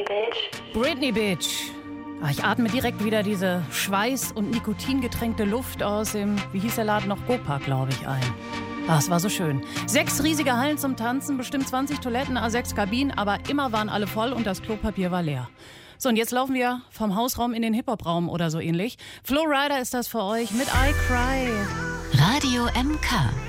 Bitch. Britney Bitch. Ich atme direkt wieder diese Schweiß- und Nikotingetränkte Luft aus dem, wie hieß der Laden noch, Gopa, glaube ich, ein. Es war so schön. 6 riesige Hallen zum Tanzen, bestimmt 20 Toiletten, 6 Kabinen, aber immer waren alle voll und das Klopapier war leer. So, und jetzt laufen wir vom Hausraum in den Hip-Hop-Raum oder so ähnlich. Flo Rida ist das für euch mit I Cry. Radio MK.